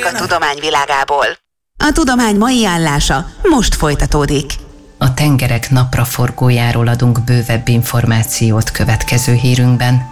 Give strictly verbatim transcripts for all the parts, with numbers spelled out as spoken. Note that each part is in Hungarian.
Hírek a tudomány világából. A tudomány mai állása most folytatódik. A tengerek napraforgójáról adunk bővebb információt következő hírünkben.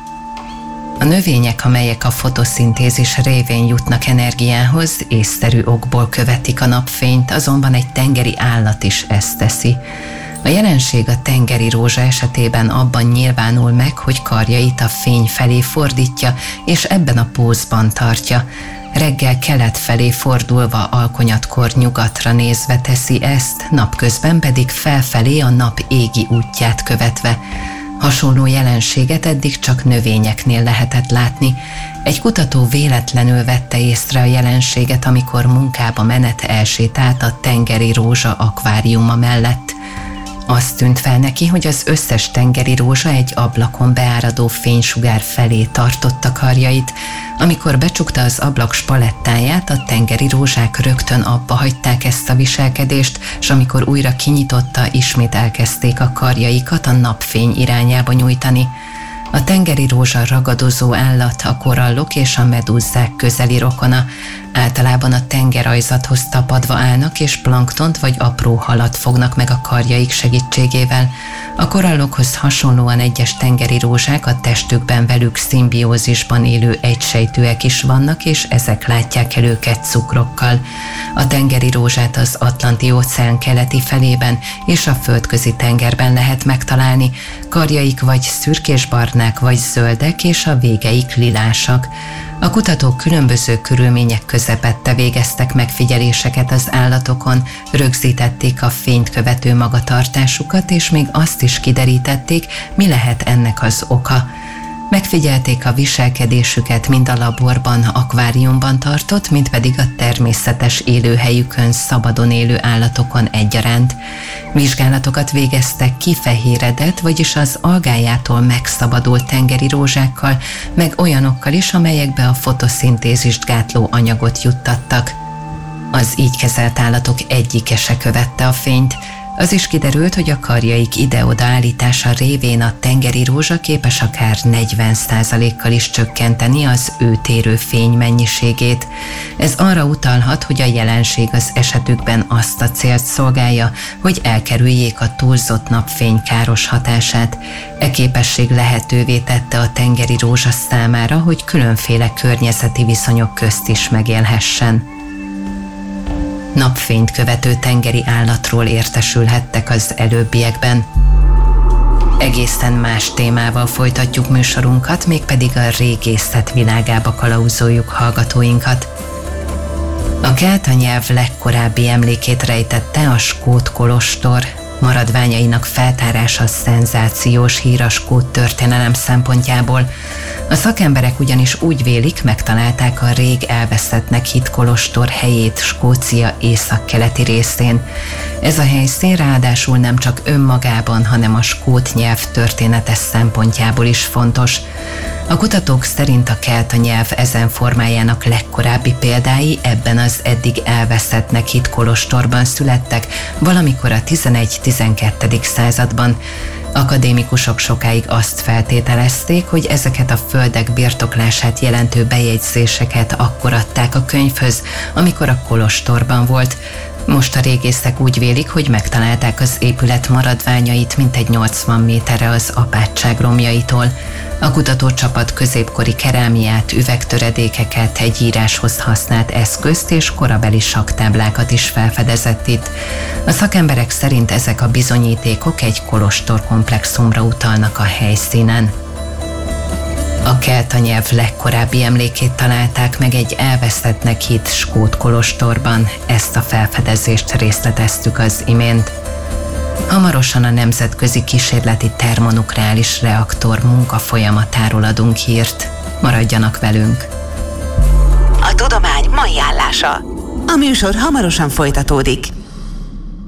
A növények, amelyek a fotoszintézis révén jutnak energiához, észszerű okból követik a napfényt, azonban egy tengeri állat is ezt teszi. A jelenség a tengeri rózsa esetében abban nyilvánul meg, hogy karjait a fény felé fordítja, és ebben a pózban tartja. Reggel kelet felé fordulva, alkonyatkor nyugatra nézve teszi ezt, napközben pedig felfelé a nap égi útját követve. Hasonló jelenséget eddig csak növényeknél lehetett látni. Egy kutató véletlenül vette észre a jelenséget, amikor munkába menet elsétált a tengeri rózsa akváriuma mellett. Azt tűnt fel neki, hogy az összes tengeri rózsa egy ablakon beáradó fénysugár felé tartotta karjait. Amikor becsukta az ablak spalettáját, a tengeri rózsák rögtön abba hagyták ezt a viselkedést, és amikor újra kinyitotta, ismét elkezdték a karjaikat a napfény irányába nyújtani. A tengeri rózsa ragadozó állat, a korallok és a medúzzák közeli rokona. Általában a tengerajzathoz tapadva állnak, és planktont vagy apró halat fognak meg a karjaik segítségével. A korallokhoz hasonlóan egyes tengeri rózsák a testükben velük szimbiózisban élő egysejtűek is vannak, és ezek látják el őket cukrokkal. A tengeri rózsát az Atlanti-óceán keleti felében és a Földközi tengerben lehet megtalálni. Karjaik vagy szürkésbarnák, vagy zöldek, és a végeik lilásak. A kutatók különböző körülmények közepette végeztek megfigyeléseket az állatokon, rögzítették a fényt követő magatartásukat, és még azt is kiderítették, mi lehet ennek az oka. Megfigyelték a viselkedésüket mind a laborban, akváriumban tartott, mind pedig a természetes élőhelyükön, szabadon élő állatokon egyaránt. Vizsgálatokat végeztek kifehéredett, vagyis az algájától megszabadult tengeri rózsákkal, meg olyanokkal is, amelyekbe a fotoszintézist gátló anyagot juttattak. Az így kezelt állatok egyike se követte a fényt. Az is kiderült, hogy a karjaik ide-oda állítása révén a tengeri rózsa képes akár negyven százalékkal is csökkenteni az ő térő fény mennyiségét. Ez arra utalhat, hogy a jelenség az esetükben azt a célt szolgálja, hogy elkerüljék a túlzott napfény káros hatását. E képesség lehetővé tette a tengeri rózsa számára, hogy különféle környezeti viszonyok közt is megélhessen. Napfényt követő tengeri állatról értesülhettek az előbbiekben. Egészen más témával folytatjuk műsorunkat, mégpedig a régészet világába kalauzoljuk hallgatóinkat. A kelta nyelv legkorábbi emlékét rejtette a skót kolostor. Maradványainak feltárása szenzációs hír a skót történelem szempontjából. A szakemberek ugyanis úgy vélik, megtalálták a rég elveszettnek hitt kolostor helyét Skócia északkeleti részén. Ez a helyszín ráadásul nem csak önmagában, hanem a skót nyelv története szempontjából is fontos. A kutatók szerint a kelta nyelv ezen formájának legkorábbi példái ebben az eddig elveszettnek hitt kolostorban születtek, valamikor a tizenegy-tizenkettedik században. Akadémikusok sokáig azt feltételezték, hogy ezeket a földek birtoklását jelentő bejegyzéseket akkor adták a könyvhöz, amikor a kolostorban volt. Most a régészek úgy vélik, hogy megtalálták az épület maradványait mintegy nyolcvan méterre az apátság romjaitól. A kutatócsapat középkori kerámiát, üvegtöredékeket, egy íráshoz használt eszközt és korabeli sakktáblákat is felfedezett itt. A szakemberek szerint ezek a bizonyítékok egy kolostorkomplexumra utalnak a helyszínen. A kelta nyelv legkorábbi emlékét találták meg egy elveszettnek hitt skót kolostorban, ezt a felfedezést részleteztük az imént. Hamarosan a nemzetközi kísérleti termonukleáris reaktor munkafolyamatáról adunk hírt. Maradjanak velünk! A tudomány mai állása. A műsor hamarosan folytatódik.